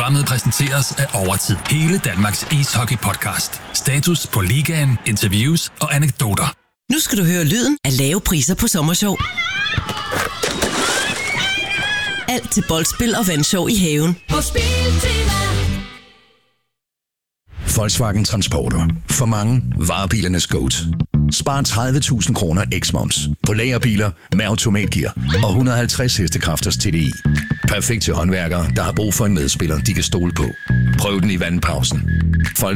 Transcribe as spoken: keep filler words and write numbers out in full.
Programmet præsenteres af Overtid. Hele Danmarks ishockey-podcast. Status på ligaen, interviews og anekdoter. Nu skal du høre lyden af lave priser på sommershow. Alt til boldspil og vandshow i haven. På Spiltema. Volkswagen Transporter. For mange varebilernes GOAT. Spar tredive tusind kroner eks-moms på lagerbiler med automatgear og et hundrede og halvtreds hestekræfters T D I. Perfekt til håndværkere, der har brug for en medspiller, de kan stole på. Prøv den i vandpausen.